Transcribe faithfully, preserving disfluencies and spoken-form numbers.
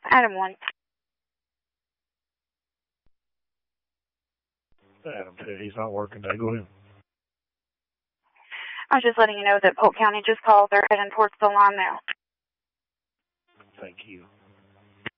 Adam one. Adam two, he's not working today. Go ahead. I was just letting you know that Polk County just called. They're heading towards the line now. Thank you.